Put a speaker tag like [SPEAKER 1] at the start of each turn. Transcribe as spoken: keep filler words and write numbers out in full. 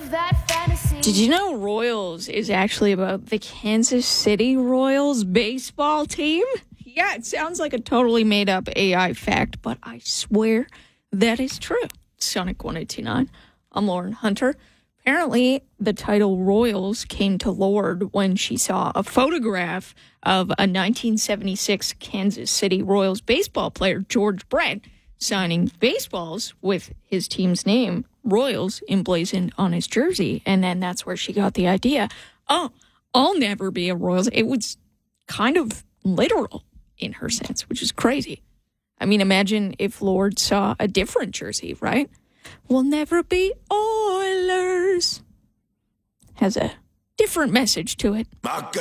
[SPEAKER 1] of that fantasy.
[SPEAKER 2] Did you know Royals is actually about the Kansas City Royals baseball team? Yeah, it sounds like a totally made-up A I fact, but I swear that is true. Sonic one eighty-nine. I'm Lauren Hunter. Apparently, the title Royals came to Lord when she saw a photograph of a nineteen seventy-six Kansas City Royals baseball player, George Brett, signing baseballs with his team's name, Royals, emblazoned on his jersey. And then that's where she got the idea, oh, I'll never be a Royals. It was kind of literal in her sense, which is crazy. I mean, imagine if Lord saw a different jersey, right? We'll never be Oilers. Has a different message to it.
[SPEAKER 3] My God.